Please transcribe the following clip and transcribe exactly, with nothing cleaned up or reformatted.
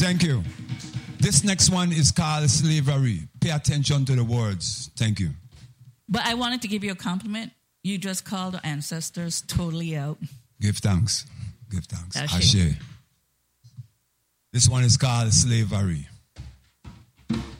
Thank you. This next one is called slavery. Pay attention to the words. Thank you. But I wanted to give you a compliment. You just called our ancestors totally out. Give thanks. Give thanks. Ashe. Ashe. This one is called slavery.